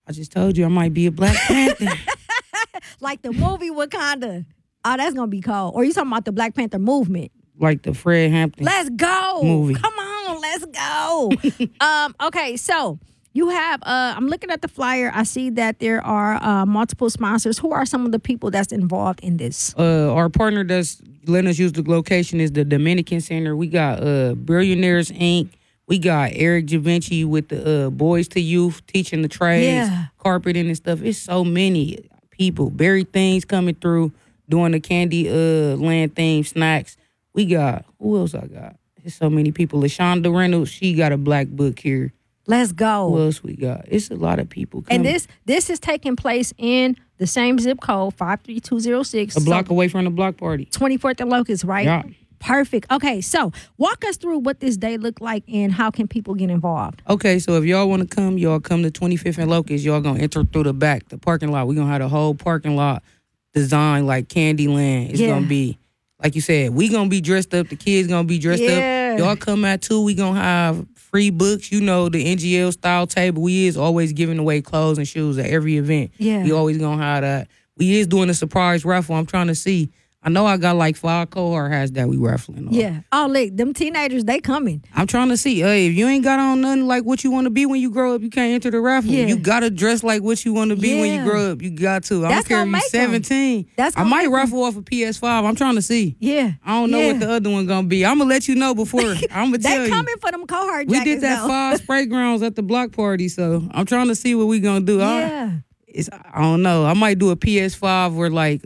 I just told you I might be a Black Panther. Like the movie Wakanda. Oh, that's gonna be cold. Or you talking about the Black Panther movement? Like the Fred Hampton. Let's go. Movie. Come on, let's go. Okay, so you have I'm looking at the flyer. I see that there are multiple sponsors. Who are some of the people that's involved in this? Our partner that's letting us use the location is the Dominican Center. We got Billionaires Inc. We got Eric Javinci with the Boys to Youth teaching the trades, carpeting and stuff. It's so many people. Berry Things coming through doing the candy land theme snacks. We got, who else I got? There's so many people. LaShonda Reynolds, she got a black book here. Let's go. Who else we got? It's a lot of people coming. And this is taking place in the same zip code, 53206. A block away from the block party. 24th and Locust, right? Yeah. Perfect. Okay, so walk us through what this day look like and how can people get involved? Okay, so if y'all want to come, y'all come to 25th and Locust. Y'all going to enter through the back, the parking lot. We're going to have the whole parking lot designed like Candyland. It's going to be, like you said, we going to be dressed up. The kids going to be dressed up. Y'all come at 2. We going to have free books. You know, the NGL style table. We is always giving away clothes and shoes at every event. Yeah. We always going to have that. We is doing a surprise raffle. I'm trying to see. I know I got like 5 cohort hats that we raffling on. Yeah. Oh, look, them teenagers, they coming. I'm trying to see. Hey, if you ain't got on nothing like what you want to be when you grow up, you can't enter the raffle. Yeah. You got to dress like what you want to be when you grow up. You got to. I don't care if you're 17. I might raffle off a PS5. I'm trying to see. Yeah. I don't know what the other one going to be. I'm going to let you know before. I'm going to tell you. They coming for them cohort jackets, We did that 5 spray grounds at the block party, so I'm trying to see what we going to do. Yeah. I don't know. I might do a PS5 or like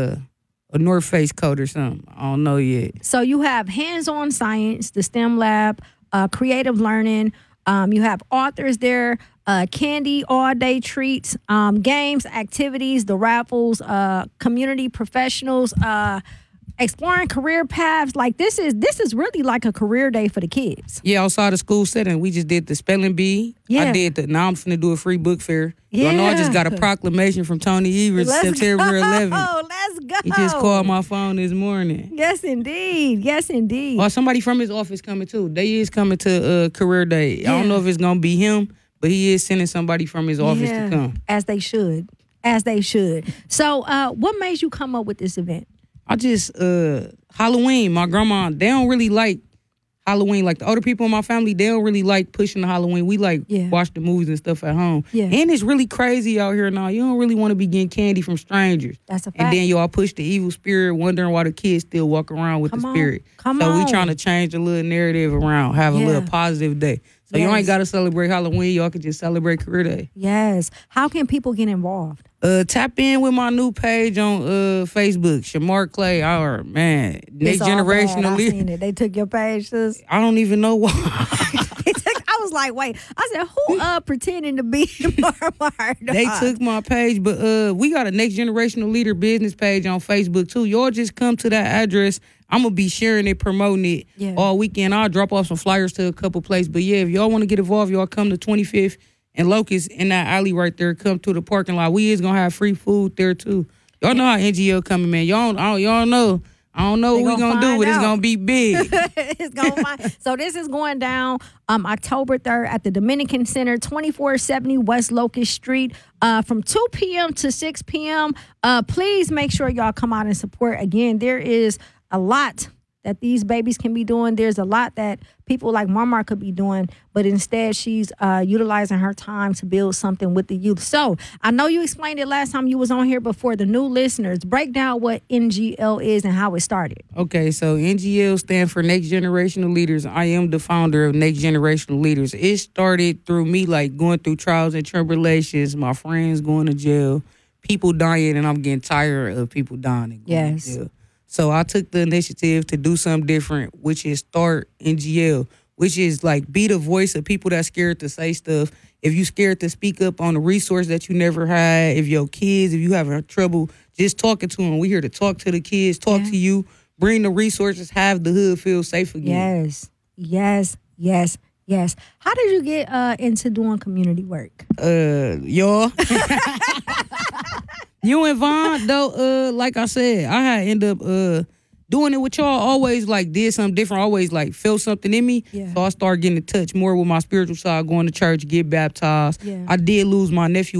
a North Face coat or something. I don't know yet. So you have hands-on science, the STEM lab, creative learning. You have authors there, candy, all-day treats, games, activities, the raffles, community professionals, exploring career paths. Like this is really like a career day for the kids. Yeah, outside of school setting, we just did the spelling bee. Yeah. Now I'm finna do a free book fair. Yeah. I know I just got a proclamation from Tony Evers September 11th. Oh, let's go. He just called my phone this morning. Yes, indeed. Yes, indeed. Or somebody from his office coming too. They is coming to career day. I don't know if it's gonna be him, but he is sending somebody from his office to come. As they should. So what made you come up with this event? I just, Halloween, my grandma, they don't really like Halloween. Like the older people in my family, they don't really like pushing the Halloween. We like watch the movies and stuff at home. Yeah. And it's really crazy out here now. You don't really want to be getting candy from strangers. That's a fact. And then y'all push the evil spirit, wondering why the kids still walk around with the spirit. So we trying to change the little narrative around, have a little positive day. So you ain't got to celebrate Halloween. Y'all can just celebrate Career Day. Yes. How can people get involved? Tap in with my new page on Facebook, Shamar Clay. Next generational leader. I seen it. They took your page, sis. I don't even know why. I was like, wait. I said, who pretending to be Marmar? They took my page, but we got a Next Generational Leader business page on Facebook too. Y'all just come to that address. I'm going to be sharing it, promoting it all weekend. I'll drop off some flyers to a couple places. But yeah, if y'all want to get involved, y'all come to 25th and Locust in that alley right there. Come to the parking lot. We is going to have free food there too. Y'all know how NGL coming, man. Y'all know. I don't know what we're going to do, but it's going to be big. So this is going down October 3rd at the Dominican Center, 2470 West Locust Street, from 2 p.m. to 6 p.m. Please make sure y'all come out and support. Again, there is a lot that these babies can be doing. There's a lot that people like Marmar could be doing, but instead she's utilizing her time to build something with the youth. So I know you explained it last time you was on here, but for the new listeners, break down what NGL is and how it started. Okay, so NGL stands for Next Generational Leaders. I am the founder of Next Generational Leaders. It started through me like going through trials and tribulations, my friends going to jail, people dying, and I'm getting tired of people dying and going to jail. So I took the initiative to do something different, which is start NGL, which is like be the voice of people that's scared to say stuff. If you scared to speak up on a resource that you never had, if your kids, if you having trouble just talking to them, we here to talk to the kids, talk to you, bring the resources, have the hood feel safe again. Yes. How did you get into doing community work? Y'all. You and Vaughn, though, like I said, I had end up doing it with y'all. Always like did something different. Always like felt something in me. Yeah. So I started getting in touch more with my spiritual side, going to church, get baptized. Yeah. I did lose my nephew